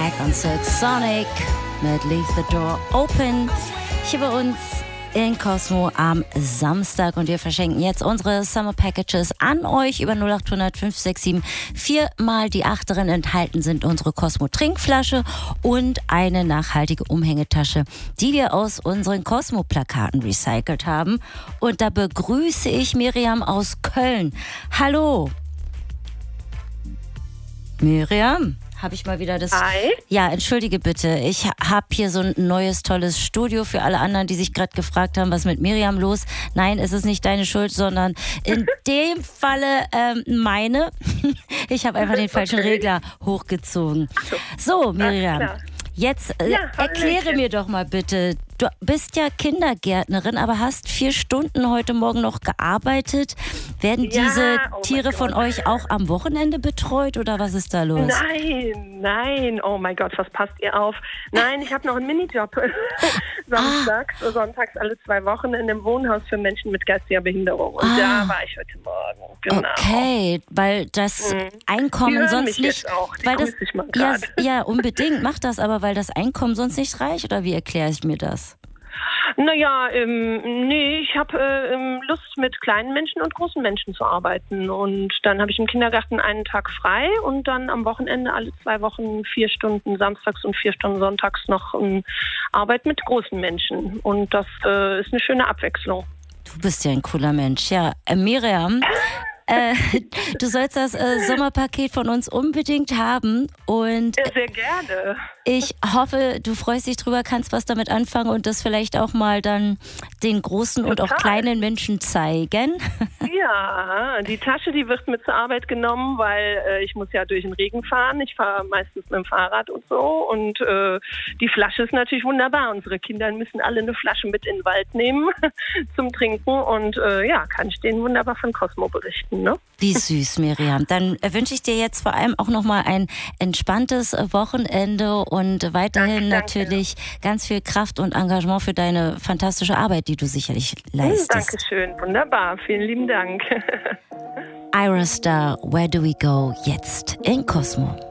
Mike und Silk Sonic mit Leave the Door Open. Hier bei uns in Cosmo am Samstag und wir verschenken jetzt unsere Summer Packages an euch über 0800 567 4 mal die 8 darin enthalten sind unsere Cosmo Trinkflasche und eine nachhaltige Umhängetasche, die wir aus unseren Cosmo Plakaten recycelt haben. Und da begrüße ich Miriam aus Köln. Hallo. Miriam, habe ich mal wieder das... Hi. Ja, entschuldige bitte. Ich habe hier so ein neues, tolles Studio für alle anderen, die sich gerade gefragt haben, was mit Miriam los? Nein, es ist nicht deine Schuld, sondern in dem Falle meine. Ich habe einfach den falschen Regler hochgezogen. So, Miriam, jetzt erkläre mir doch mal bitte. Du bist ja Kindergärtnerin, aber hast 4 Stunden heute Morgen noch gearbeitet. Werden diese Tiere von euch auch am Wochenende betreut oder was ist da los? Nein, oh mein Gott, was passt ihr auf? Nein, ich habe noch einen Minijob. Sonntags alle 2 Wochen in einem Wohnhaus für Menschen mit geistiger Behinderung. Und da war ich heute Morgen, genau. Okay, weil das Einkommen sonst nicht... Weil das, ja, unbedingt, mach das aber, weil das Einkommen sonst nicht reicht, oder wie erkläre ich mir das? Naja, nee, ich habe Lust, mit kleinen Menschen und großen Menschen zu arbeiten. Und dann habe ich im Kindergarten einen Tag frei und dann am Wochenende alle 2 Wochen 4 Stunden samstags und 4 Stunden sonntags noch Arbeit mit großen Menschen. Und das ist eine schöne Abwechslung. Du bist ja ein cooler Mensch. Ja, Miriam, du sollst das Sommerpaket von uns unbedingt haben. Und ja, sehr gerne. Ich hoffe, du freust dich drüber, kannst was damit anfangen und das vielleicht auch mal dann den großen und auch kleinen Menschen zeigen. Ja, die Tasche, die wird mit zur Arbeit genommen, weil ich muss ja durch den Regen fahren. Ich fahre meistens mit dem Fahrrad und so. Und die Flasche ist natürlich wunderbar. Unsere Kinder müssen alle eine Flasche mit in den Wald nehmen zum Trinken. Und kann ich denen wunderbar von Cosmo berichten. Ne? Wie süß, Miriam. Dann wünsche ich dir jetzt vor allem auch nochmal ein entspanntes Wochenende und weiterhin natürlich ganz viel Kraft und Engagement für deine fantastische Arbeit, die du sicherlich leistest. Dankeschön, wunderbar. Vielen lieben Dank. Ira Star, Where Do We Go? Jetzt in Cosmo.